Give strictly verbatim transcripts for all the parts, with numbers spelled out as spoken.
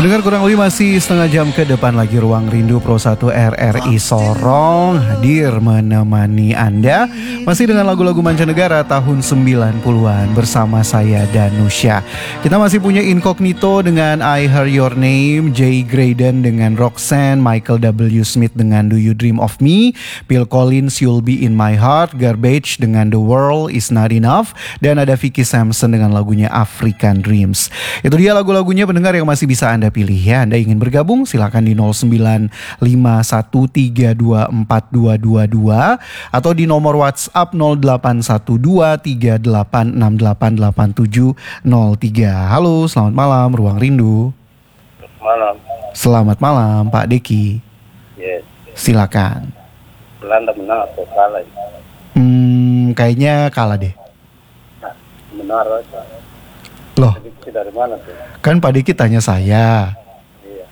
Pendengar, kurang lebih masih setengah jam ke depan lagi Ruang Rindu Pro satu R R I Sorong hadir menemani Anda masih dengan lagu-lagu mancanegara tahun sembilan puluhan bersama saya Danusya. Kita masih punya Incognito dengan I Heard Your Name, Jay Graydon dengan Roxanne, Michael W. Smith dengan Do You Dream of Me, Phil Collins You'll Be in My Heart, Garbage dengan The World Is Not Enough, dan ada Vicky Sampson dengan lagunya African Dreams. Itu dia lagu-lagunya pendengar yang masih bisa Anda pilih ya. Anda ingin bergabung silakan di nol sembilan lima satu tiga dua empat dua dua dua atau di nomor WhatsApp nol delapan satu dua tiga delapan enam delapan delapan tujuh nol tiga. Halo, selamat malam Ruang Rindu. Malam. Selamat malam Pak Deki. Yes. Silakan. Belanda menang atau kalah? Hmm, kayaknya kalah deh. Nah, benar. Loh, Prediksi dari mana tuh? kan Pak Deki tanya saya. Iya.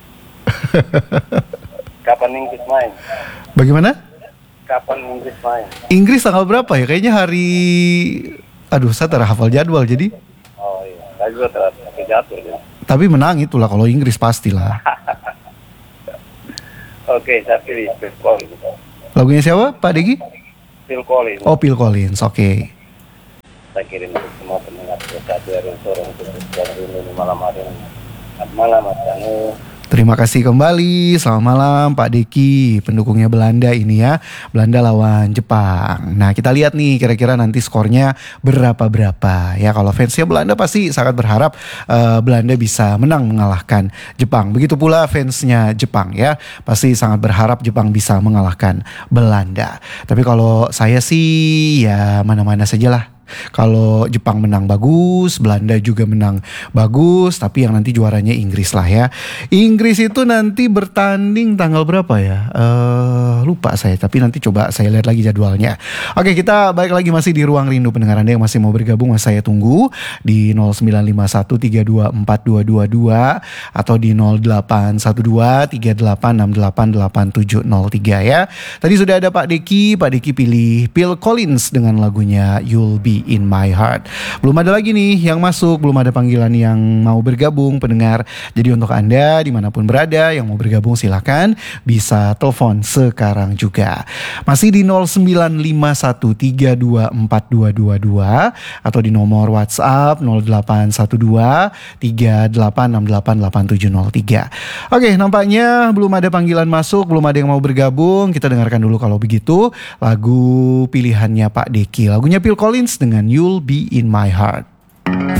Kapan Inggris main? Bagaimana? Kapan Inggris main? Inggris tanggal berapa ya? Kayaknya hari... Aduh, saya tak hafal jadwal jadi. Oh iya, saya juga terlalu jatuh ya. Tapi menang itulah kalau Inggris pastilah. Oke, saya pilih Phil Collins. Lagunya siapa Pak Deki? Phil Collins. Oh, Phil Collins, oke. Okay. Saya kirim untuk semua pendengar satu R R I Sorong untuk Ruang Rindu malam hari ini. Selamat malam Mas Danu. Terima kasih kembali. Selamat malam Pak Deki, pendukungnya Belanda ini ya. Belanda lawan Jepang. Nah, kita lihat nih kira-kira nanti skornya berapa-berapa. Ya, kalau fansnya Belanda pasti sangat berharap uh, Belanda bisa menang mengalahkan Jepang. Begitu pula fansnya Jepang ya. Pasti sangat berharap Jepang bisa mengalahkan Belanda. Tapi kalau saya sih ya mana-mana sajalah. Kalau Jepang menang bagus, Belanda juga menang bagus, tapi yang nanti juaranya Inggris lah ya. Inggris itu nanti bertanding tanggal berapa ya? Uh, lupa saya, tapi nanti coba saya lihat lagi jadwalnya. Oke, kita balik lagi masih di Ruang Rindu. Pendengar Anda yang masih mau bergabung, masih saya tunggu di nol sembilan lima satu tiga dua empat dua dua dua atau di nol delapan satu dua tiga delapan enam delapan delapan tujuh nol tiga ya. Tadi sudah ada Pak Deki, Pak Deki pilih Phil Collins dengan lagunya You'll Be in My Heart. Belum ada lagi nih yang masuk, belum ada panggilan yang mau bergabung pendengar. Jadi untuk Anda dimanapun berada yang mau bergabung silakan bisa telepon sekarang juga. Masih di nol sembilan lima satu tiga dua empat dua dua dua atau di nomor WhatsApp nol delapan satu dua tiga delapan enam delapan delapan tujuh nol tiga. Oke, nampaknya belum ada panggilan masuk, belum ada yang mau bergabung. Kita dengarkan dulu kalau begitu lagu pilihannya Pak Deki. Lagunya Phil Collins dengan You'll Be in My Heart.